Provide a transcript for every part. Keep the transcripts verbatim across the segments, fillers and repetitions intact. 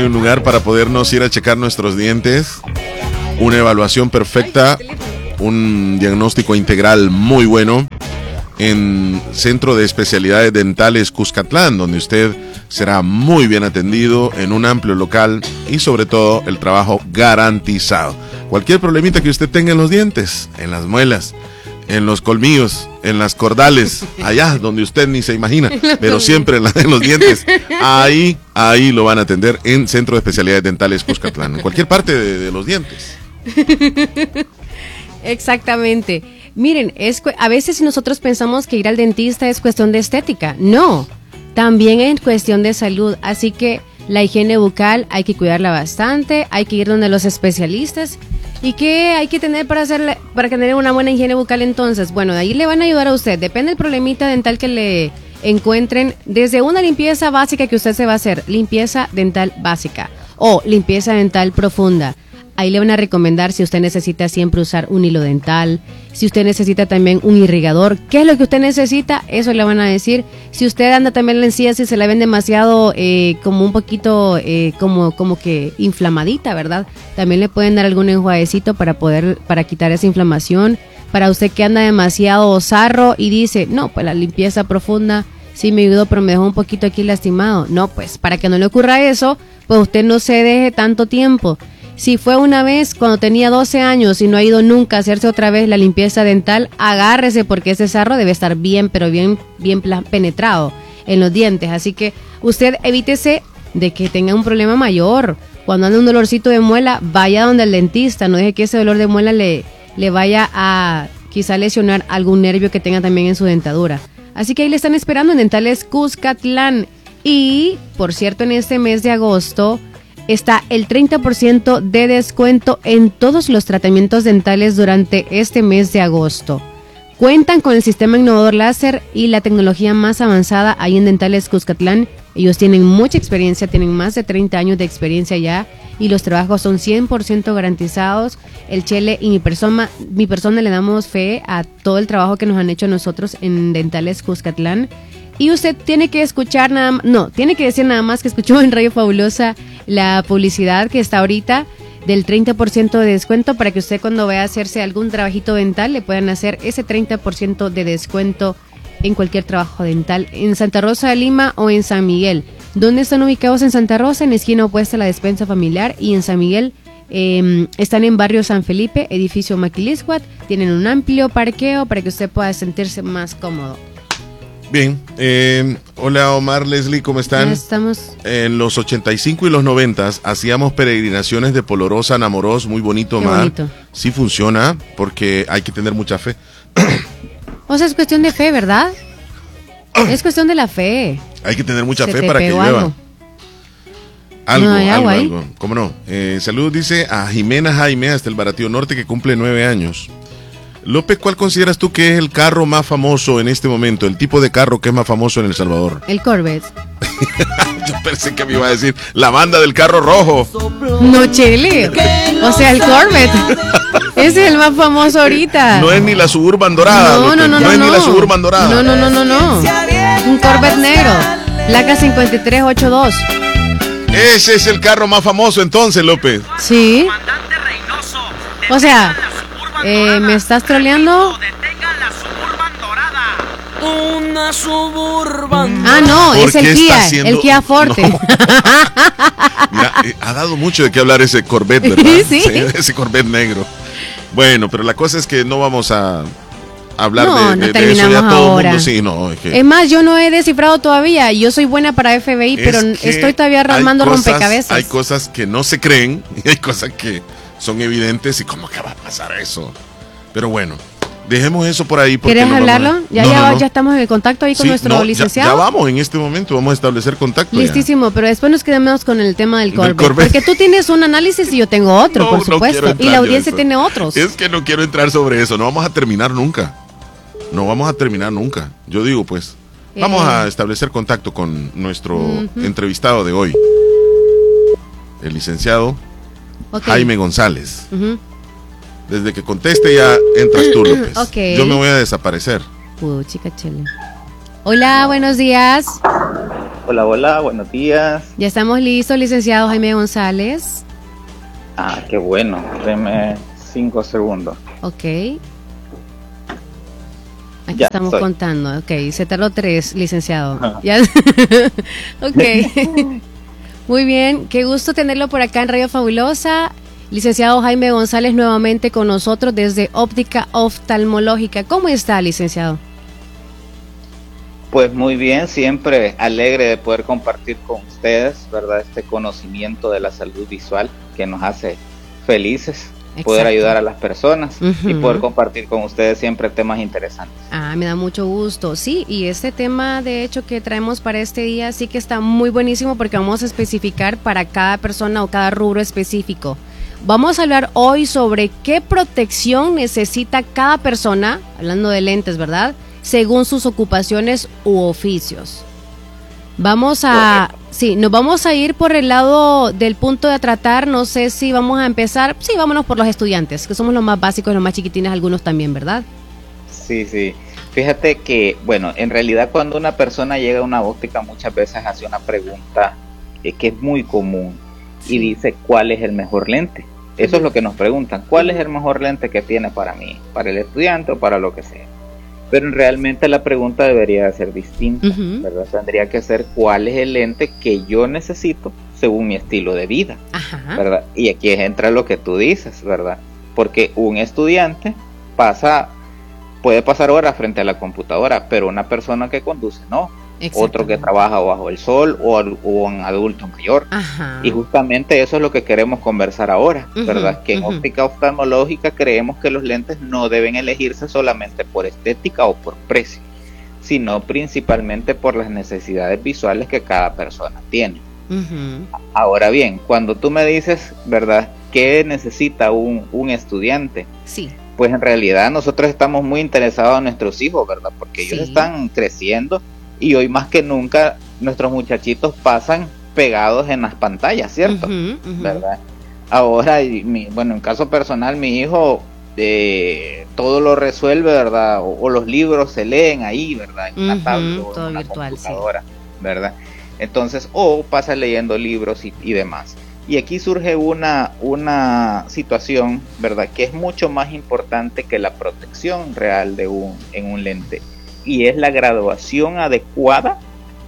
buen lugar para podernos ir a checar nuestros dientes. Una evaluación perfecta, un diagnóstico integral muy bueno en Centro de Especialidades Dentales Cuscatlán, donde usted será muy bien atendido en un amplio local y sobre todo el trabajo garantizado. Cualquier problemita que usted tenga en los dientes, en las muelas, en los colmillos, en las cordales, allá donde usted ni se imagina, pero siempre en, la, en los dientes, ahí, ahí lo van a atender en Centro de Especialidades Dentales Cuscatlán, en cualquier parte de, de los dientes. Exactamente. Miren, es, a veces nosotros pensamos que ir al dentista es cuestión de estética. No, también es cuestión de salud. Así que la higiene bucal hay que cuidarla bastante, hay que ir donde los especialistas. ¿Y qué hay que tener para hacerle, para tener una buena higiene bucal entonces? Bueno, de ahí le van a ayudar a usted. Depende del problemita dental que le encuentren. Desde una limpieza básica que usted se va a hacer, limpieza dental básica o limpieza dental profunda. Ahí le van a recomendar si usted necesita siempre usar un hilo dental, si usted necesita también un irrigador. ¿Qué es lo que usted necesita? Eso le van a decir. Si usted anda también la encía, si se la ven demasiado eh, como un poquito eh, como, como que inflamadita, ¿verdad? También le pueden dar algún enjuaguecito para poder, para quitar esa inflamación. Para usted que anda demasiado sarro y dice, no, pues la limpieza profunda sí me ayudó, pero me dejó un poquito aquí lastimado. No, pues para que no le ocurra eso, pues usted no se deje tanto tiempo. Si fue una vez cuando tenía doce años y no ha ido nunca a hacerse otra vez la limpieza dental, agárrese porque ese sarro debe estar bien, pero bien, bien penetrado en los dientes. Así que usted evítese de que tenga un problema mayor. Cuando anda un dolorcito de muela, vaya donde el dentista. No deje que ese dolor de muela le, le vaya a quizá lesionar algún nervio que tenga también en su dentadura. Así que ahí le están esperando en Dentales Cuscatlán. Y, por cierto, en este mes de agosto está el treinta por ciento de descuento en todos los tratamientos dentales durante este mes de agosto. Cuentan con el sistema innovador láser y la tecnología más avanzada ahí en Dentales Cuscatlán. Ellos tienen mucha experiencia, tienen más de treinta años de experiencia ya y los trabajos son cien por ciento garantizados. El Chele y mi persona, mi persona le damos fe a todo el trabajo que nos han hecho nosotros en Dentales Cuscatlán. Y usted tiene que escuchar nada más, no, tiene que decir nada más que escuchó en Radio Fabulosa la publicidad que está ahorita del treinta por ciento de descuento para que usted cuando vaya a hacerse algún trabajito dental le puedan hacer ese treinta por ciento de descuento en cualquier trabajo dental en Santa Rosa de Lima o en San Miguel. ¿Dónde están ubicados en Santa Rosa? En la esquina opuesta a la despensa familiar, y en San Miguel eh, están en barrio San Felipe, edificio Maquiliscuat. Tienen un amplio parqueo para que usted pueda sentirse más cómodo. Bien, eh, hola Omar, Leslie, ¿cómo están? Ya estamos. En los ochenta y cinco y los noventa hacíamos peregrinaciones de Polorosa a Namorós, muy bonito, Omar. Bonito. Sí funciona, porque hay que tener mucha fe. O sea, es cuestión de fe, ¿verdad? Es cuestión de la fe. Hay que tener mucha Se fe te para que pegó llueva. algo. Algo, No, hay algo, agua ahí. algo. ¿Cómo no? Eh, saludos, dice a Jimena Jaime, hasta el Baratío Norte, que cumple nueve años. López, ¿cuál consideras tú que es el carro más famoso en este momento? El tipo de carro que es más famoso en El Salvador. El Corvette. Yo pensé que me iba a decir la banda del carro rojo. No, Chele. O sea, el Corvette. Ese es el más famoso ahorita. No es ni la Suburban dorada. No, no, no, no, no. es no. ni la Suburban dorada. No, no, no, no, no. Un Corvette negro. Placa cincuenta y tres ochenta y dos. Ese es el carro más famoso entonces, López. Sí. O sea, eh, ¿me estás troleando? Una Suburban. Ah, no, es el Kia, haciendo... el Kia Forte. No. Mira, eh, ha dado mucho de qué hablar ese Corvette, ¿verdad? Sí. Sí, ese Corvette negro. Bueno, pero la cosa es que no vamos a hablar No, de, no de, de eso ya terminamos todo el ahora. mundo. Sí, no, es, que Es más, yo no he descifrado todavía. Yo soy buena para F B I, es pero que estoy todavía armando hay cosas- rompecabezas. Hay cosas que no se creen y hay cosas que son evidentes y cómo que va a pasar eso. Pero bueno, dejemos eso por ahí. porque ¿Quieres nos vamos a- hablarlo? Ya, No, ya, no, no. ya estamos en contacto ahí con Sí, nuestro no, ya- licenciado. Ya, vamos en este momento, vamos a establecer contacto. ya. Listísimo, pero después nos quedamos con el tema del Del Corvette, Corvette. porque tú tienes un análisis y yo tengo otro, No, por no supuesto, quiero entrar y la yo audiencia en eso. tiene otros. Es que no quiero entrar sobre eso, no vamos a terminar nunca. No vamos a terminar nunca. Yo digo, pues, vamos Eh. a establecer contacto con nuestro Ujú. entrevistado de hoy, el licenciado Ok. Jaime González. Ujú. Desde que conteste ya entras tú, López. Ok. Yo me voy a desaparecer. Uh, chica chele. Hola, buenos días. Hola, hola, buenos días. Ya estamos listos, licenciado Jaime González. Ah, qué bueno. Deme cinco segundos. Ok. Aquí Ya, estamos estoy. contando. Ok, se tardó tres, licenciado. Ajá. Ya. Ok. Muy bien, qué gusto tenerlo por acá en Radio Fabulosa. Licenciado Jaime González nuevamente con nosotros desde Óptica Oftalmológica. ¿Cómo está, licenciado? Pues muy bien, siempre alegre de poder compartir con ustedes, ¿verdad? Este conocimiento de la salud visual que nos hace felices, Exacto. Poder ayudar a las personas Uh-huh. y poder compartir con ustedes siempre temas interesantes. Ah, me da mucho gusto. Sí, y este tema de hecho que traemos para este día sí que está muy buenísimo porque vamos a especificar para cada persona o cada rubro específico. Vamos a hablar hoy sobre qué protección necesita cada persona, hablando de lentes, ¿verdad?, según sus ocupaciones u oficios. Vamos a, Correcto. sí, nos vamos a ir por el lado del punto de tratar, no sé si vamos a empezar, sí, vámonos por los estudiantes, que somos los más básicos y los más chiquitines, algunos también, ¿verdad? Sí, sí. Fíjate que, bueno, en realidad cuando una persona llega a una óptica muchas veces hace una pregunta eh, que es muy común y Sí. dice, ¿cuál es el mejor lente? Eso es lo que nos preguntan, ¿cuál es el mejor lente que tiene para mí, para el estudiante o para lo que sea? Pero realmente la pregunta debería ser distinta, Ujú. ¿verdad? Tendría que ser cuál es el lente que yo necesito según mi estilo de vida, Ajá. ¿verdad? Y aquí entra lo que tú dices, ¿verdad? Porque un estudiante pasa, puede pasar horas frente a la computadora, pero una persona que conduce no. Otro que Exactamente. trabaja bajo el sol o, al- o un adulto mayor. Ajá. Y justamente eso es lo que queremos conversar ahora, Ujú, ¿verdad? Que en ujú. óptica oftalmológica creemos que los lentes no deben elegirse solamente por estética o por precio, sino principalmente por las necesidades visuales que cada persona tiene. Ujú. Ahora bien, cuando tú me dices, ¿verdad?, ¿qué necesita un, un estudiante? Sí. Pues en realidad nosotros estamos muy interesados en nuestros hijos, ¿verdad? Porque ellos Sí. están creciendo y hoy más que nunca nuestros muchachitos pasan pegados en las pantallas, ¿cierto? Ujú, ujú. ¿Verdad? Ahora, y mi, bueno, en caso personal, mi hijo eh, todo lo resuelve, ¿verdad? O, o los libros se leen ahí, ¿verdad? En una Ujú, tablet o todo en una virtual, sí. computadora, ¿verdad? Entonces, o pasa leyendo libros y, y demás. Y aquí surge una, una situación, ¿verdad?, que es mucho más importante que la protección real de un, en un lente. Y es la graduación adecuada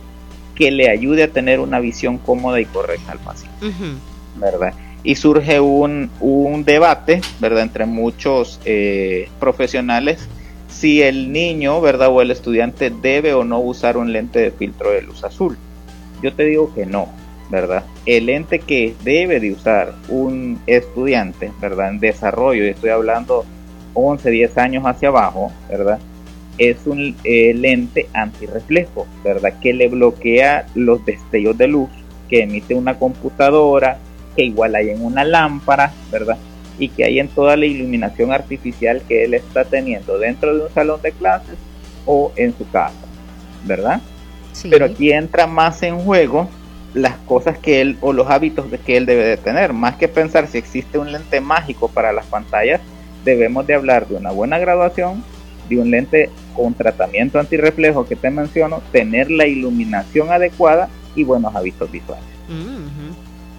que le ayude a tener una visión cómoda y correcta al paciente, Ujú. ¿verdad? Y surge un, un debate, ¿verdad?, entre muchos eh, profesionales, si el niño, ¿verdad?, o el estudiante debe o no usar un lente de filtro de luz azul. Yo te digo que no, ¿verdad? El lente que debe de usar un estudiante, ¿verdad?, en desarrollo, y estoy hablando once, diez años hacia abajo, ¿verdad?, es un eh, lente antirreflejo, ¿verdad?, que le bloquea los destellos de luz que emite una computadora, que igual hay en una lámpara, ¿verdad?, y que hay en toda la iluminación artificial que él está teniendo dentro de un salón de clases o en su casa, ¿verdad? Sí. Pero aquí entra más en juego las cosas que él o los hábitos de que él debe de tener. Más que pensar si existe un lente mágico para las pantallas, debemos de hablar de una buena graduación, de un lente con tratamiento antirreflejo que te menciono, tener la iluminación adecuada y buenos hábitos visuales. Ujú.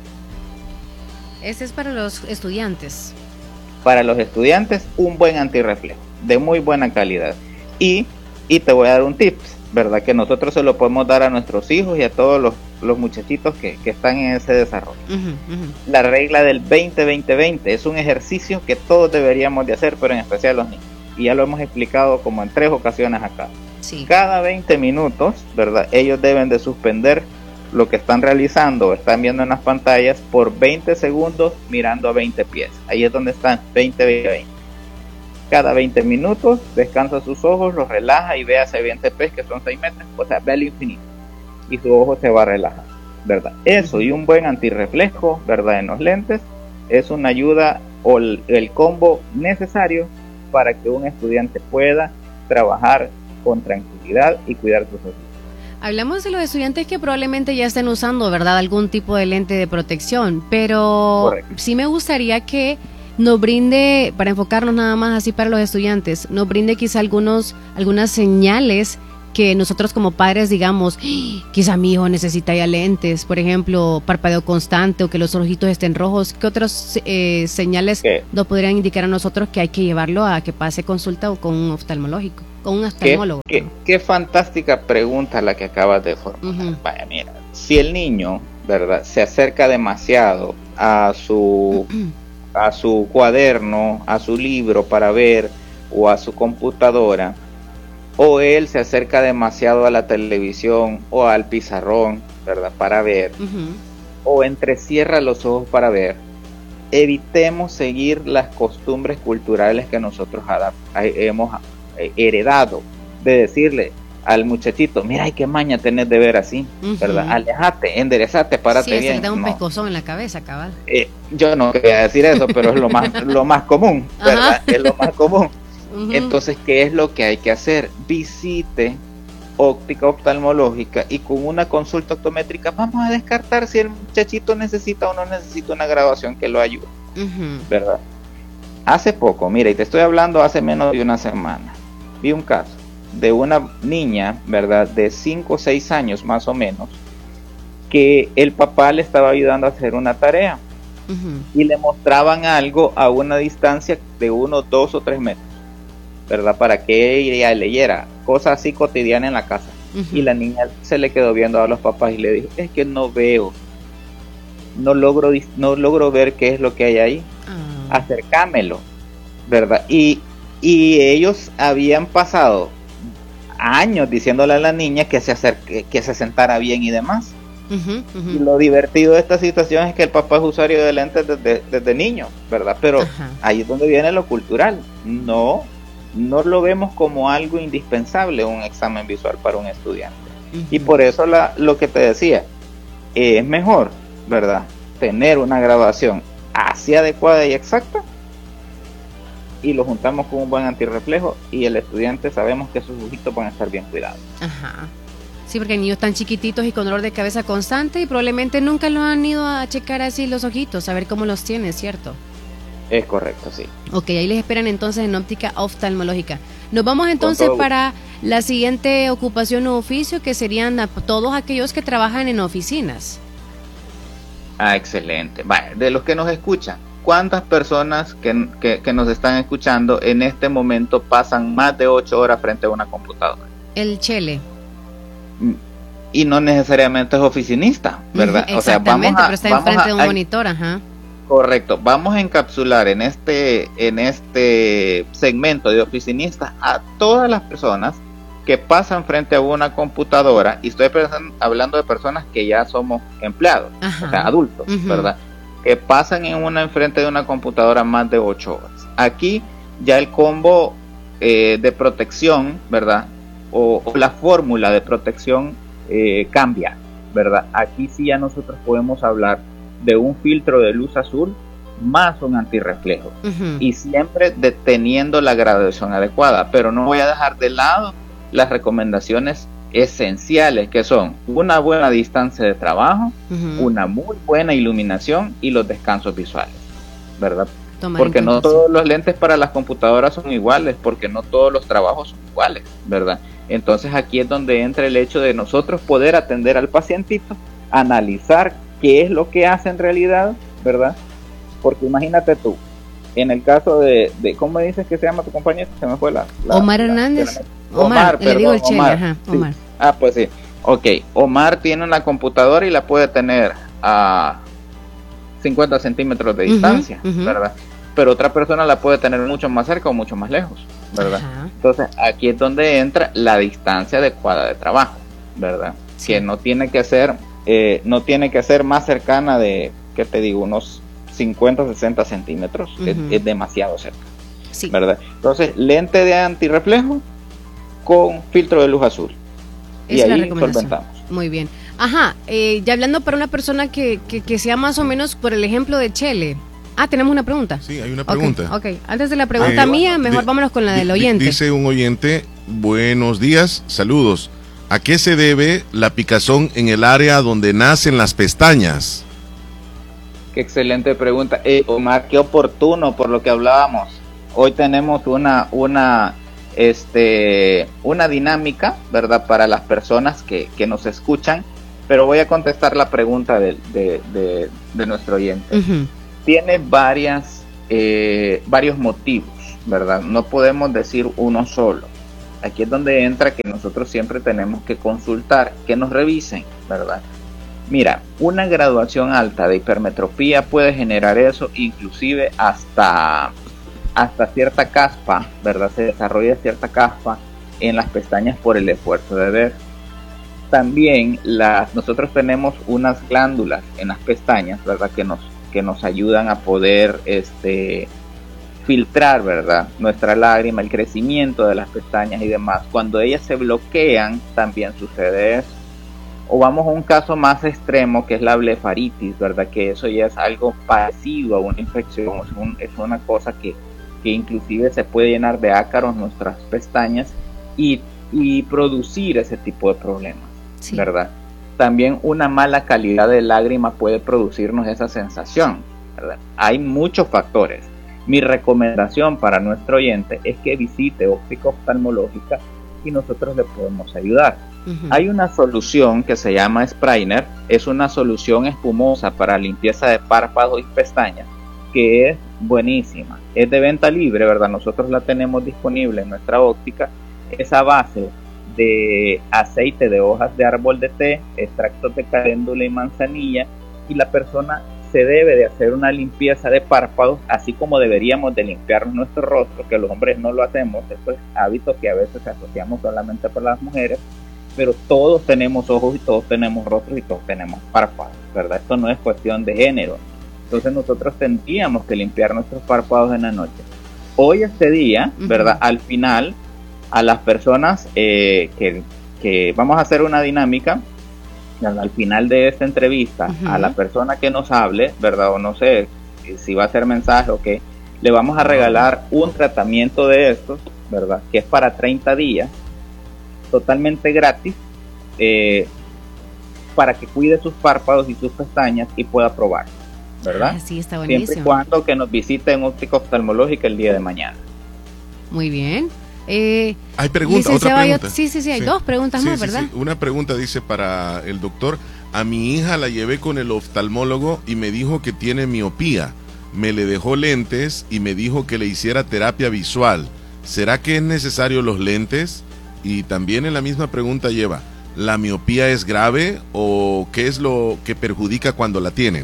Ese es para los estudiantes. Para los estudiantes, un buen antirreflejo de muy buena calidad. Y, y te voy a dar un tips, ¿verdad?, que nosotros se lo podemos dar a nuestros hijos y a todos los, los muchachitos que, que están en ese desarrollo. Ujú, ujú. La regla del veinte veinte veinte es un ejercicio que todos deberíamos de hacer, pero en especial los niños. Y ya lo hemos explicado como en tres ocasiones acá. Sí. Cada veinte minutos, ¿verdad?, ellos deben de suspender lo que están realizando o están viendo en las pantallas por veinte segundos mirando a veinte pies. Ahí es donde están, veinte veinte veinte. Cada veinte minutos descansa sus ojos, los relaja y ve hacia veinte pies, que son seis metros, o sea, ve al infinito. Y su ojo se va a relajar, ¿verdad? Eso y un buen antirreflejo, ¿verdad?, en los lentes, es una ayuda o el, el combo necesario para que un estudiante pueda trabajar con tranquilidad y cuidar sus ojos. Hablamos de los estudiantes que probablemente ya estén usando, ¿verdad?, algún tipo de lente de protección, pero Correcto. sí me gustaría que nos brinde, para enfocarnos nada más así para los estudiantes, nos brinde quizá algunos, algunas señales que nosotros como padres digamos, ¡Ah! Quizá mi hijo necesita ya lentes, por ejemplo, parpadeo constante o que los ojitos estén rojos? ¿Qué otras eh, señales ¿Qué? nos podrían indicar a nosotros que hay que llevarlo a que pase consulta o con un oftalmológico, con un oftalmólogo? ¿Qué, qué, qué fantástica pregunta la que acabas de formular. Uh-huh. Vaya, mira, si el niño, ¿verdad?, se acerca demasiado a su, a su cuaderno, a su libro para ver, o a su computadora, o él se acerca demasiado a la televisión o al pizarrón, ¿verdad?, para ver, uh-huh. o entrecierra los ojos para ver, evitemos seguir las costumbres culturales que nosotros adap- hemos heredado, de decirle al muchachito, mira, ay, qué maña tenés de ver así, uh-huh. ¿verdad? Alejate, enderezate, párate sí, bien. Sí, te da un no. pecozón en la cabeza, cabal. Eh, yo no quería decir eso, pero es lo más, lo más común, ¿verdad? Uh-huh. Es lo más común. Uh-huh. Entonces, ¿qué es lo que hay que hacer? Visite óptica oftalmológica y con una consulta optométrica vamos a descartar si el muchachito necesita o no necesita una graduación que lo ayude, uh-huh. ¿verdad? Hace poco, mira, y te estoy hablando hace menos de una semana, vi un caso de una niña, ¿verdad?, de cinco o seis años más o menos, que el papá le estaba ayudando a hacer una tarea, uh-huh. y le mostraban algo a una distancia de unos dos o tres metros, ¿verdad?, para que ella leyera, cosas así cotidianas en la casa, uh-huh. y la niña se le quedó viendo a los papás y le dijo, es que no veo, no logro, no logro ver qué es lo que hay ahí, uh-huh. acércamelo, ¿verdad? Y, y ellos habían pasado años diciéndole a la niña que se acerque, que se sentara bien y demás. Uh-huh, uh-huh. Y lo divertido de esta situación es que el papá es usuario de lentes desde, desde niño, ¿verdad? Pero uh-huh. ahí es donde viene lo cultural. No, no lo vemos como algo indispensable un examen visual para un estudiante. Uh-huh. Y por eso la, lo que te decía, eh, es mejor, ¿verdad?, tener una graduación así adecuada y exacta, y lo juntamos con un buen antirreflejo y el estudiante sabemos que sus ojitos van a estar bien cuidados. Ajá. Sí, porque niños tan chiquititos y con dolor de cabeza constante y probablemente nunca los han ido a checar así los ojitos, a ver cómo los tiene, ¿cierto? Es correcto, sí. Ok, ahí les esperan entonces en óptica oftalmológica. Nos vamos entonces para la siguiente ocupación o oficio, que serían a todos aquellos que trabajan en oficinas. Ah, excelente. Vale, de los que nos escuchan, ¿cuántas personas que, que, que nos están escuchando en este momento pasan más de ocho horas frente a una computadora? El chele. Y no necesariamente es oficinista, ¿verdad? Exactamente, o sea, vamos a, pero está enfrente de un a, monitor, ajá. Correcto. Vamos a encapsular en este, en este segmento de oficinistas a todas las personas que pasan frente a una computadora, y estoy hablando de personas que ya somos empleados, ajá. o sea, adultos, uh-huh. ¿verdad?, que pasan en una enfrente de una computadora más de ocho horas. Aquí ya el combo eh, de protección, ¿verdad?, o, o la fórmula de protección eh, cambia, ¿verdad? Aquí sí ya nosotros podemos hablar de un filtro de luz azul más un antirreflejo, uh-huh. y siempre deteniendo la graduación adecuada, pero no voy a dejar de lado las recomendaciones esenciales, que son una buena distancia de trabajo, uh-huh. una muy buena iluminación y los descansos visuales, ¿verdad? Tomar porque no todos los lentes para las computadoras son iguales, porque no todos los trabajos son iguales, ¿verdad? Entonces aquí es donde entra el hecho de nosotros poder atender al pacientito, analizar qué es lo que hace en realidad, ¿verdad? Porque imagínate tú, en el caso de, de ¿cómo me dices que se llama tu compañero? Se me fue la... la Omar la, Hernández. La, Omar, Omar, le perdón, digo el Chele, Omar. Ajá, Sí. Omar. Ah, pues sí. Ok, Omar tiene una computadora y la puede tener a cincuenta centímetros de distancia, uh-huh, uh-huh. ¿verdad? Pero otra persona la puede tener mucho más cerca o mucho más lejos, ¿verdad? Uh-huh. Entonces, aquí es donde entra la distancia adecuada de trabajo, ¿verdad? Sí. Que no tiene que ser, eh, no tiene que ser más cercana de, ¿qué te digo? Unos cincuenta, sesenta centímetros, uh-huh. es, es demasiado cerca, sí. ¿verdad? Entonces, lente de antirreflejo con filtro de luz azul. Es y la ahí recomendación. solventamos. Muy bien. Ajá, eh, ya hablando para una persona que, que, que sea más o menos por el ejemplo de Chele. Ah, tenemos una pregunta. Sí, hay una pregunta. Ok, okay. Antes de la pregunta eh, mía, mejor di, vámonos con la del oyente. Dice un oyente, buenos días, saludos. ¿A qué se debe la picazón en el área donde nacen las pestañas? Qué excelente pregunta. Eh, Omar, qué oportuno por lo que hablábamos. Hoy tenemos una, una este, una dinámica, ¿verdad? Para las personas que, que nos escuchan, pero voy a contestar la pregunta de, de, de, de nuestro oyente. Uh-huh. Tiene varias, eh, varios motivos, ¿verdad? No podemos decir uno solo. Aquí es donde entra que nosotros siempre tenemos que consultar, que nos revisen, ¿verdad? Mira, una graduación alta de hipermetropía puede generar eso, inclusive hasta, hasta cierta caspa, ¿verdad? Se desarrolla cierta caspa en las pestañas por el esfuerzo de ver. También las, nosotros tenemos unas glándulas en las pestañas, ¿verdad? Que nos, que nos ayudan a poder este, filtrar, ¿verdad? Nuestra lágrima, el crecimiento de las pestañas y demás. Cuando ellas se bloquean, también sucede eso. O vamos a un caso más extremo, que es la blefaritis, ¿verdad? Que eso ya es algo parecido a una infección, es, un, es una cosa que, que inclusive se puede llenar de ácaros nuestras pestañas y, y producir ese tipo de problemas, sí. ¿Verdad? También una mala calidad de lágrima puede producirnos esa sensación, ¿verdad? Hay muchos factores. Mi recomendación para nuestro oyente es que visite óptica oftalmológica y nosotros le podemos ayudar. Uh-huh. Hay una solución que se llama Sprainer, es una solución espumosa para limpieza de párpados y pestañas, que es buenísima, es de venta libre, ¿verdad? Nosotros la tenemos disponible en nuestra óptica. Es a base de aceite de hojas de árbol de té, extractos de caléndula y manzanilla, y la persona se debe de hacer una limpieza de párpados, así como deberíamos de limpiarnos nuestro rostro, que los hombres no lo hacemos. Esto es hábito que a veces asociamos solamente para las mujeres, pero todos tenemos ojos y todos tenemos rostros y todos tenemos párpados, ¿verdad? Esto no es cuestión de género. Entonces nosotros tendríamos que limpiar nuestros párpados en la noche. Hoy este día, ¿verdad? Uh-huh. Al final, a las personas eh, que, que vamos a hacer una dinámica, al final de esta entrevista, uh-huh. a la persona que nos hable, ¿verdad? O no sé si va a ser mensaje o qué, le vamos a regalar un tratamiento de estos, ¿verdad? Que es para treinta días, totalmente gratis, eh, para que cuide sus párpados y sus pestañas y pueda probar, ¿verdad? Ah, sí, está buenísimo. Siempre y cuando que nos visite en óptica oftalmológica el día de mañana. Muy bien. Eh, hay pregunta, otra pregunta. Sí, sí, sí, hay sí. dos preguntas sí, más, sí, ¿verdad? Sí. Una pregunta dice para el doctor: a mi hija la llevé con el oftalmólogo y me dijo que tiene miopía. Me le dejó lentes y me dijo que le hiciera terapia visual. ¿Será que es necesario los lentes? Y también en la misma pregunta lleva: ¿la miopía es grave o qué es lo que perjudica cuando la tienen?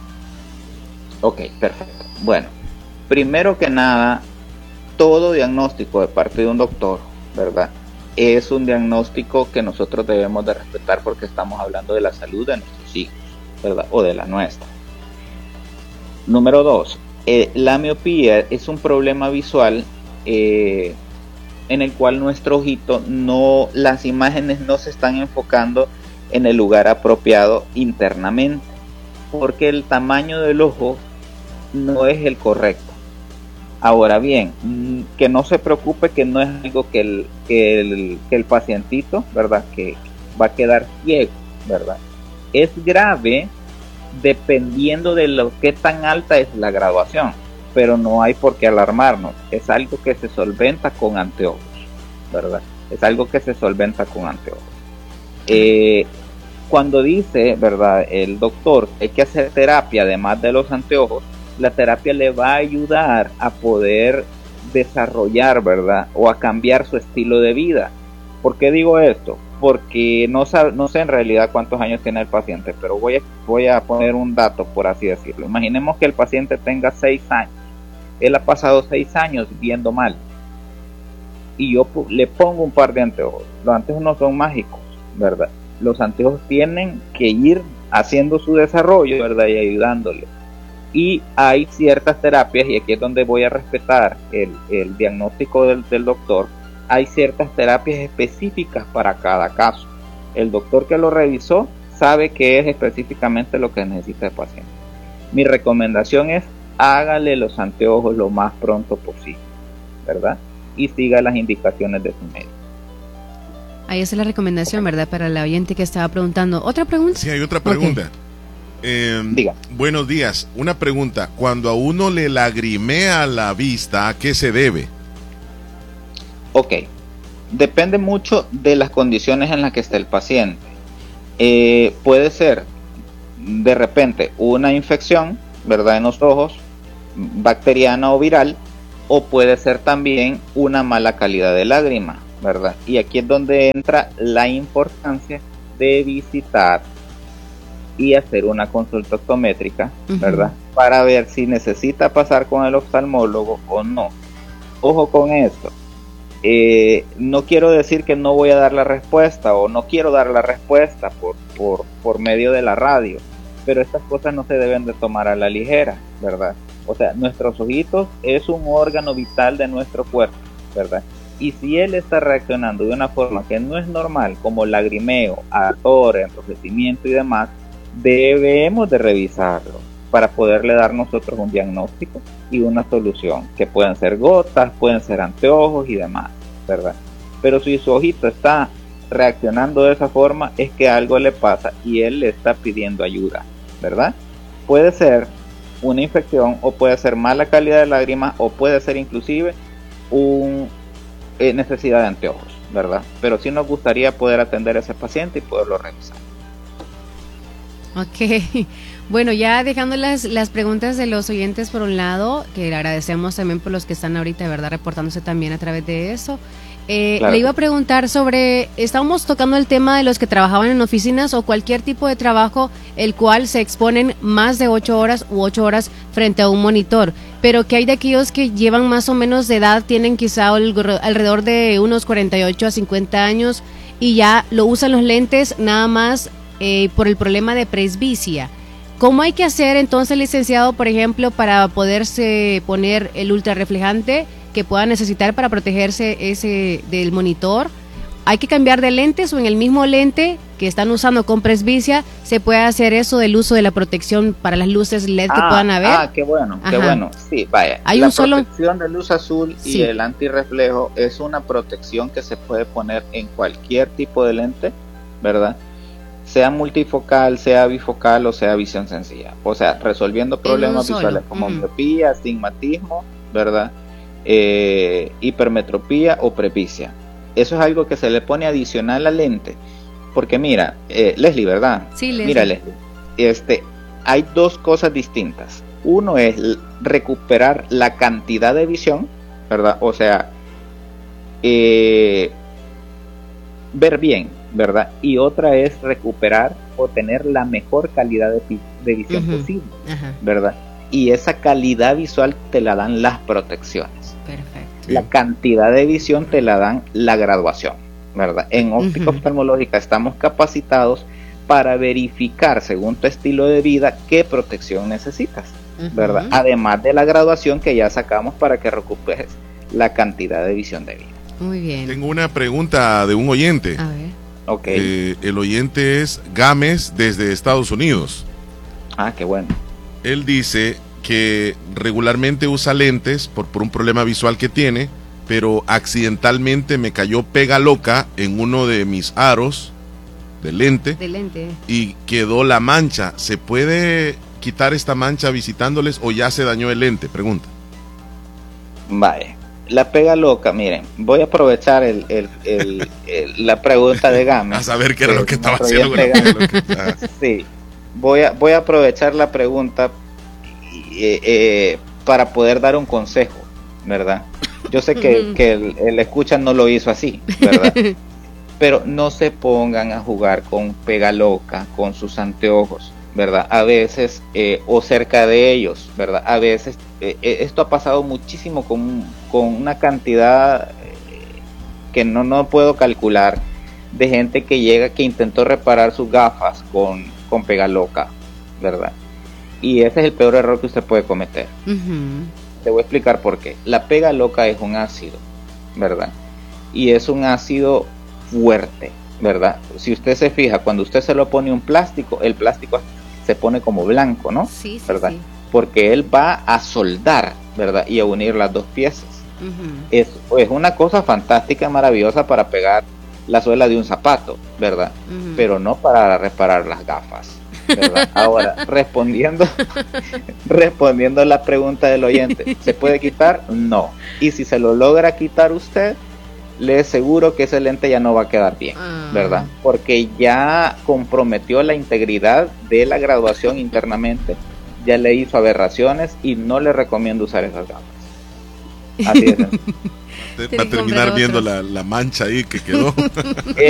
Ok, perfecto. Bueno, primero que nada, todo diagnóstico de parte de un doctor, ¿verdad? Es un diagnóstico que nosotros debemos de respetar porque estamos hablando de la salud de nuestros hijos, ¿verdad? O de la nuestra. Número dos, eh, la miopía es un problema visual eh, en el cual nuestro ojito no, las imágenes no se están enfocando en el lugar apropiado internamente, porque el tamaño del ojo no es el correcto. Ahora bien, que no se preocupe, que no es algo que el, que el, que el pacientito, ¿verdad? Que va a quedar ciego, ¿verdad? Es grave dependiendo de lo que tan alta es la graduación, pero no hay por qué alarmarnos. Es algo que se solventa con anteojos, ¿verdad? Es algo que se solventa con anteojos. Eh, cuando dice, ¿verdad? El doctor, hay que hacer terapia además de los anteojos. La terapia le va a ayudar a poder desarrollar, ¿verdad? O a cambiar su estilo de vida. ¿Por qué digo esto? Porque no, sabe, no sé en realidad cuántos años tiene el paciente, pero voy a, voy a poner un dato, por así decirlo. Imaginemos que el paciente tenga seis años. Él ha pasado seis años viendo mal. Y yo le pongo un par de anteojos. Los anteojos no son mágicos, ¿verdad? Los anteojos tienen que ir haciendo su desarrollo, ¿verdad? Y ayudándole. Y hay ciertas terapias, y aquí es donde voy a respetar el, el diagnóstico del, del doctor. Hay ciertas terapias específicas para cada caso. El doctor que lo revisó sabe qué es específicamente lo que necesita el paciente. Mi recomendación es: hágale los anteojos lo más pronto posible, ¿verdad? Y siga las indicaciones de su médico. Ahí es la recomendación, ¿verdad? Para la oyente que estaba preguntando. ¿Otra pregunta? Sí, hay otra pregunta. Okay. Eh, Diga. Buenos días. Una pregunta. Cuando a uno le lagrimea la vista, ¿a qué se debe? Ok, depende mucho de las condiciones en las que esté el paciente. Eh, puede ser de repente una infección, ¿verdad?, en los ojos, bacteriana o viral, o puede ser también una mala calidad de lágrima, ¿verdad? Y aquí es donde entra la importancia de visitar y hacer una consulta optométrica, ¿verdad? Uh-huh. Para ver si necesita pasar con el oftalmólogo o no. Ojo con esto. Eh, no quiero decir que no voy a dar la respuesta o no quiero dar la respuesta por, por, por medio de la radio, pero estas cosas no se deben de tomar a la ligera, ¿verdad? O sea, nuestros ojitos es un órgano vital de nuestro cuerpo, ¿verdad? Y si él está reaccionando de una forma que no es normal, como lagrimeo, ardor, enrojecimiento y demás, debemos de revisarlo para poderle dar nosotros un diagnóstico y una solución, que pueden ser gotas, pueden ser anteojos y demás, ¿verdad? Pero si su ojito está reaccionando de esa forma, es que algo le pasa y él le está pidiendo ayuda, ¿verdad? Puede ser una infección, o puede ser mala calidad de lágrima, o puede ser inclusive un, eh, necesidad de anteojos, ¿verdad? Pero sí nos gustaría poder atender a ese paciente y poderlo revisar. Ok, bueno, ya dejando las, las preguntas de los oyentes por un lado, que le agradecemos también por los que están ahorita, de verdad, reportándose también a través de eso. Eh, claro. Le iba a preguntar sobre, estábamos tocando el tema de los que trabajaban en oficinas o cualquier tipo de trabajo el cual se exponen más de ocho horas u ocho horas frente a un monitor, pero que hay de aquellos que llevan más o menos de edad, tienen quizá alrededor de unos cuarenta y ocho a cincuenta años y ya lo usan los lentes nada más eh, por el problema de presbicia. ¿Cómo hay que hacer entonces, licenciado, por ejemplo, para poderse poner el ultrarreflejante que pueda necesitar para protegerse ese del monitor? ¿Hay que cambiar de lentes o en el mismo lente que están usando con presbicia se puede hacer eso del uso de la protección para las luces L E D ah, que puedan haber? Ah, qué bueno, Ajá. qué bueno. Sí, vaya. Hay la un solo... protección de luz azul sí. y el antirreflejo es una protección que se puede poner en cualquier tipo de lente, ¿verdad? Sea multifocal, sea bifocal o sea visión sencilla. O sea, resolviendo problemas visuales como uh-huh. miopía, astigmatismo, ¿verdad? Eh, hipermetropía o presbicia. Eso es algo que se le pone adicional al lente. Porque mira, eh, Leslie, ¿verdad? Sí, Leslie. Mira, Leslie. Este, hay dos cosas distintas. Uno es recuperar la cantidad de visión, ¿verdad? O sea, eh, ver bien, ¿verdad? Y otra es recuperar o tener la mejor calidad de, de visión uh-huh. posible, uh-huh. ¿verdad? Y esa calidad visual te la dan las protecciones. Perfecto. La cantidad de visión te la dan la graduación, ¿verdad? En óptica uh-huh. oftalmológica estamos capacitados para verificar, según tu estilo de vida, qué protección necesitas, uh-huh. ¿verdad? Además de la graduación que ya sacamos para que recuperes la cantidad de visión de vida. Muy bien. Tengo una pregunta de un oyente. A ver. Okay. Eh, el oyente es Gámez desde Estados Unidos. Ah, qué bueno. Él dice que regularmente usa lentes por, por un problema visual que tiene, pero accidentalmente me cayó pega loca en uno de mis aros de lente, de lente y quedó la mancha. ¿Se puede quitar esta mancha visitándoles o ya se dañó el lente? Pregunta. Vale. La pega loca, miren, voy a aprovechar el, el, el, el, la pregunta de Gámez. A saber qué era lo que estaba haciendo. Sí, voy a, voy a aprovechar la pregunta eh, eh, para poder dar un consejo, ¿verdad? Yo sé que, que el, el escucha no lo hizo así, ¿verdad? Pero no se pongan a jugar con pega loca, con sus anteojos, ¿verdad? A veces, eh, o cerca de ellos, ¿verdad? A veces, eh, esto ha pasado muchísimo con, con una cantidad eh, que no, no puedo calcular, de gente que llega, que intentó reparar sus gafas con, con pega loca, ¿verdad? Y ese es el peor error que usted puede cometer. Uh-huh. Te voy a explicar por qué. La pega loca es un ácido, ¿verdad? Y es un ácido fuerte, ¿verdad? Si usted se fija, cuando usted se lo pone un plástico, el plástico se pone como blanco, ¿no? Sí, sí, ¿verdad? Sí. Porque él va a soldar, ¿verdad? Y a unir las dos piezas. Uh-huh. Es, es una cosa fantástica, maravillosa para pegar la suela de un zapato, ¿verdad? Uh-huh. Pero no para reparar las gafas, ¿verdad? Ahora, respondiendo respondiendo a la pregunta del oyente, ¿se puede quitar? No. Y si se lo logra quitar usted, le aseguro que ese lente ya no va a quedar bien, Ah. ¿verdad? Porque ya comprometió la integridad de la graduación internamente, ya le hizo aberraciones y no le recomiendo usar esas gafas. Así es. Va a terminar viendo la, la mancha ahí que quedó.